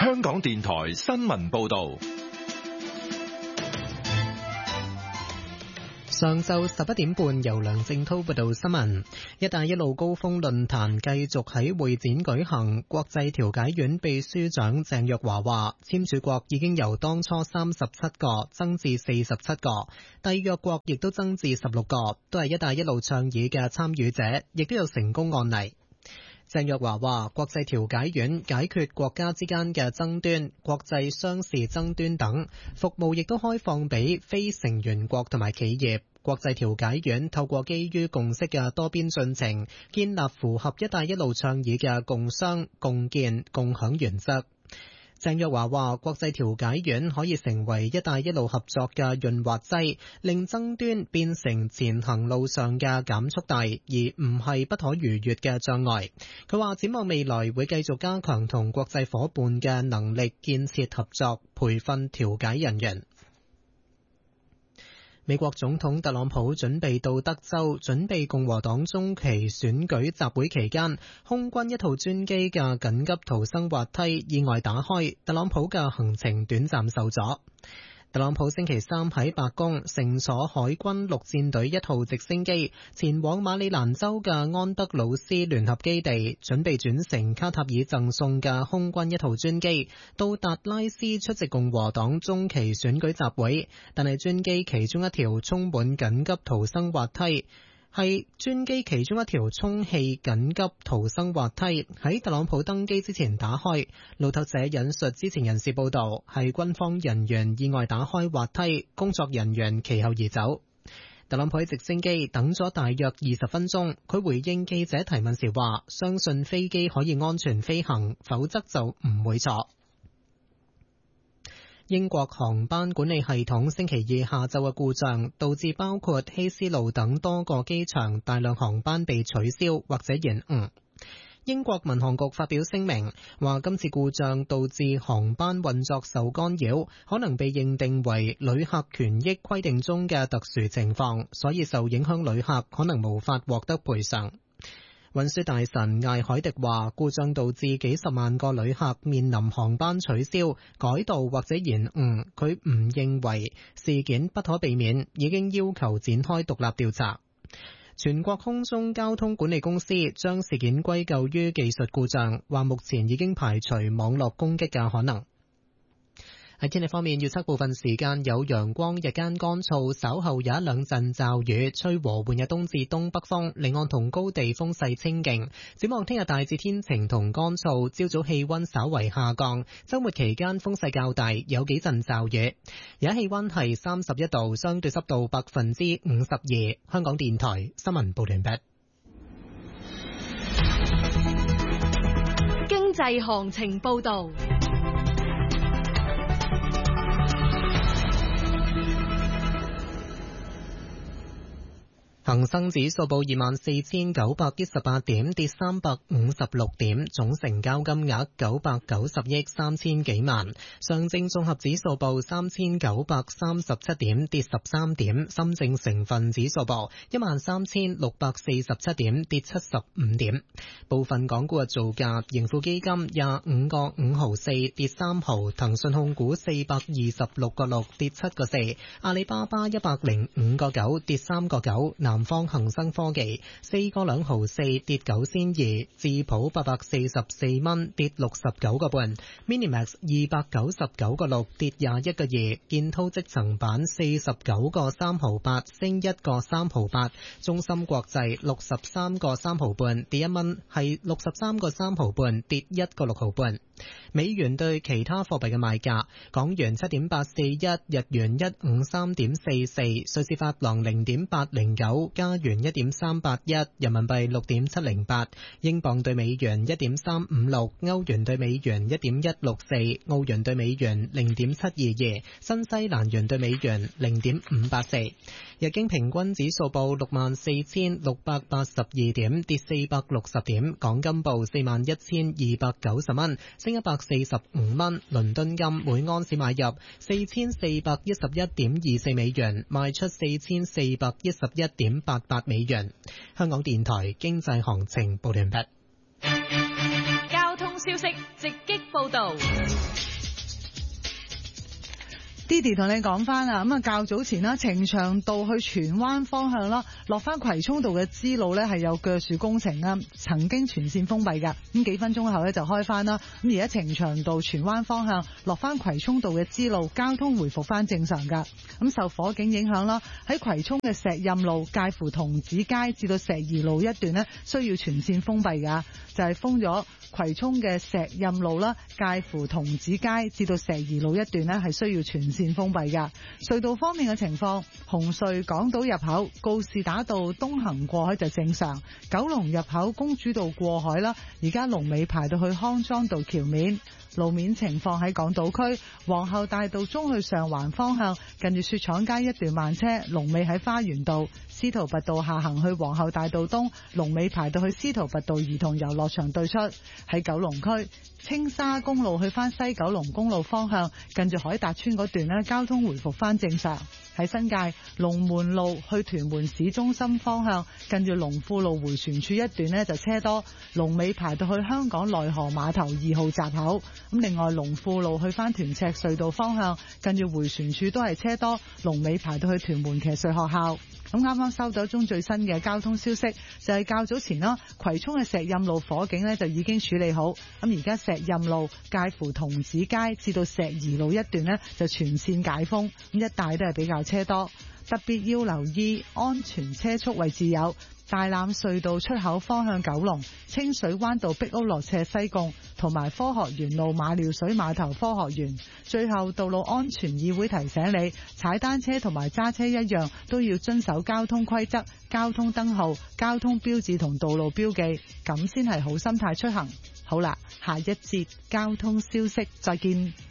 香港電台新聞報道。 上晝11點半，由梁正濤報道新聞。一帶一路高峰論壇繼續喺會展舉行。國際調解院秘書長鄭若驊話，簽署國已經由當初37個增至47個，締約國亦都增至16個，都係一帶一路倡議嘅參與者，亦都有成功案例。鄭若驊話，國際調解院解決國家之間嘅爭端、國際商事爭端等服務，亦都開放俾非成員國同埋企業。國際調解院透過基於共識嘅多邊進程，建立符合一帶一路倡議嘅共商、共建、共享原則。鄭若驊話，國際調解院可以成為一帶一路合作嘅潤滑劑，令爭端變成前行路上嘅減速帶，而唔係不可逾越嘅障礙。佢話展望未來會繼續加強同國際夥伴嘅能力建設合作，培訓調解人員。美國總統特朗普準備到德州準備共和黨中期選舉集會期間，空軍一套專機嘅緊急逃生滑梯意外打開，特朗普嘅行程短暫受阻。特朗普星期三喺白宮乘坐海軍陸戰隊一號直升機前往馬里蘭州嘅安德魯斯聯合基地，準備轉乘卡塔爾贈送嘅空軍一號專機到達拉斯出席共和黨中期選舉集會，但係專機其中一條充滿緊急逃生滑梯係專機其中一條充氣緊急逃生滑梯喺特朗普登機之前打開。路透社引述知情人士報道，係軍方人員意外打開滑梯，工作人員其後移走。特朗普喺直升機等咗大約20分鐘，佢回應記者提問時話，相信飛機可以安全飛行，否則就唔會坐。英國航班管理系統星期二下晝嘅故障，導致包括希斯路等多個機場大量航班被取消或者延誤。英國民航局發表聲明，話今次故障導致航班運作受干擾，可能被認定為旅客權益規定中嘅特殊情況，所以受影響旅客可能無法獲得賠償。運輸大臣艾海迪話，故障導致幾十萬個旅客面臨航班取消、改道或者延誤。佢唔認為事件不可避免，已經要求展開獨立調查。全國空中交通管理公司將事件歸咎於技術故障，話目前已經排除網絡攻擊嘅可能。喺天氣方面，預測部分時間有陽光，日間乾燥，稍後有一兩陣驟雨，吹和緩嘅東至東北風，離岸同高地風勢清勁。展望聽日大致天晴同乾燥，朝早氣溫稍為下降，周末期間風勢較大，有幾陣驟雨。而家氣溫係31度，相對濕度52%。香港電台新聞報完畢。 經濟行情報道。 恒生指數報24,918點，跌356點，總成交金額990億3千幾萬。上證綜合指數報3,937點，跌13點。深證成分指數報13,647點，跌75點。部分港股嘅造價，盈富基金25個5毫4，跌3毫；騰訊控股426個6，跌7個4；阿里巴巴105個9，跌3個9。南方恒生科技4個2毫4，跌9仙2；智普844蚊，跌69個半；Minimax 299個6，跌21個2；建滔積層板49個3毫8，升1個3毫8；中芯國際63個3毫半，跌1蚊，係63個3毫半，跌1個6毫半。美元對其他貨幣嘅賣價：港元7.841，日元153.44，瑞士法郎0.809，加元1.381，人民幣6.708，英鎊對美元1.356，歐元對美元1.164，澳元對美元0.722，新西蘭元對美元0.584。日經平均指數報64,682點，跌460點。港金報41,290蚊，升145蚊。倫敦金每盎司買入4411.24美元，賣出4411.88美元。香港電台經濟行情報完畢。 交通消息直擊報道。 Didi 同你講翻啊，咁啊較早前啦，呈祥道去荃灣方向啦，落翻葵涌道嘅支路呢係有鋸樹工程啦，曾經全線封閉噶，咁幾分鐘後呢就開翻啦。咁而家呈祥道荃灣方向落翻葵涌道嘅支路，交通回復翻正常噶。咁受火警影響啦，喺葵涌嘅石蔭路介乎童子街至到石怡路一段呢，需要全線封閉噶，就係封咗葵涌嘅石蔭路啦，介乎童子街至到石怡路一段呢，係需要全線封閉噶。隧道方面嘅情況，紅隧港島入口告士打道東行過海就正常，九龍入口公主道過海啦，而家龍尾排到去康莊道橋面。路面情況喺港島區皇后大道中去上環方向，近住雪廠街一段慢車，龍尾喺花園道；司徒拔道下行去皇后大道東，龍尾排到去司徒拔道兒童遊樂場對出。喺九龍區青沙公路去翻西九龍公路方向，近住海達村嗰段呢，交通回復翻正常。喺新界龍門路去屯門市中心方向，近住龍富路迴旋處一段呢就車多，龍尾排到去香港內河碼頭2號閘口。咁另外龍富路去翻屯赤隧道方向，近住迴旋處都係車多，龍尾排到去屯門騎術學校。咁啱啱收到一宗最新嘅交通消息，就係較早前啦，葵涌嘅石蔭路火警呢就已經處理好。咁而家石蔭路介乎童子街至到石怡路一段呢就全線解封，咁一帶都係比較車多，特別要留意安全車速位置有大欖隧道出口方向九龍、清水灣道壁屋落斜西貢，同埋科學園路馬料水碼頭科學園。最後，道路安全議會提醒你，踩單車同埋揸車一樣，都要遵守交通規則、交通燈號、交通標誌同道路標記，咁先係好心態出行。好啦，下一節交通消息再見。